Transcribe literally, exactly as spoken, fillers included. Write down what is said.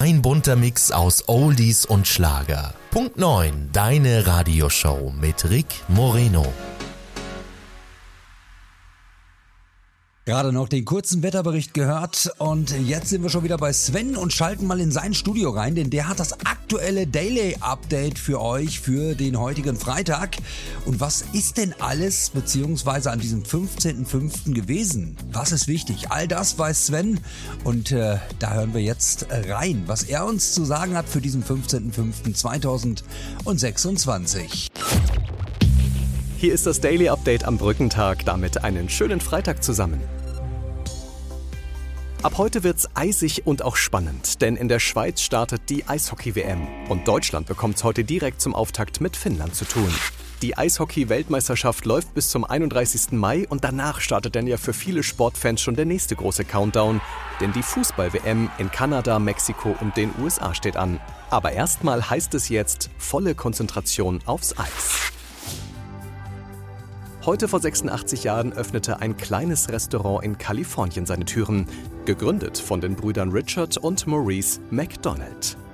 Ein bunter Mix aus Oldies und Schlager. Punkt neun, deine Radioshow mit Rick Moreno. Gerade noch den kurzen Wetterbericht gehört und jetzt sind wir schon wieder bei Sven und schalten mal in sein Studio rein, denn der hat das aktuelle Daily Update für euch für den heutigen Freitag. Und was ist denn alles beziehungsweise an diesem fünfzehnten fünften gewesen? Was ist wichtig? All das weiß Sven und äh, da hören wir jetzt rein, was er uns zu sagen hat für diesen fünfzehnten fünften zweitausendsechsundzwanzig. Hier ist das Daily Update am Brückentag, damit einen schönen Freitag zusammen. Ab heute wird's eisig und auch spannend, denn in der Schweiz startet die Eishockey-W M und Deutschland bekommt's heute direkt zum Auftakt mit Finnland zu tun. Die Eishockey-Weltmeisterschaft läuft bis zum einunddreißigsten Mai und danach startet dann ja für viele Sportfans schon der nächste große Countdown, denn die Fußball-W M in Kanada, Mexiko und den U S A steht an. Aber erstmal heißt es jetzt volle Konzentration aufs Eis. Heute vor sechsundachtzig Jahren öffnete ein kleines Restaurant in Kalifornien seine Türen, gegründet von den Brüdern Richard und Maurice McDonald.